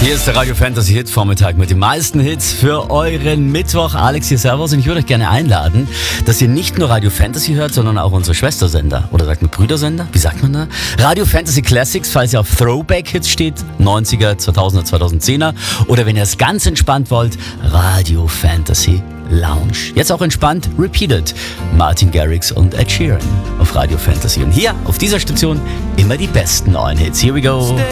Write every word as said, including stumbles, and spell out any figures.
Hier ist der Radio Fantasy Hit Vormittag mit den meisten Hits für euren Mittwoch. Alex hier, servus. Und ich würde euch gerne einladen, dass ihr nicht nur Radio Fantasy hört, sondern auch unsere Schwestersender. Oder sagt man Brüdersender? Wie sagt man da? Radio Fantasy Classics, falls ihr auf Throwback Hits steht. neunziger, zweitausender, zweitausendzehner. Oder wenn ihr es ganz entspannt wollt, Radio Fantasy Lounge. Jetzt auch entspannt Repeated. Martin Garrix und Ed Sheeran auf Radio Fantasy. Und hier auf dieser Station immer die besten neuen Hits. Here we go.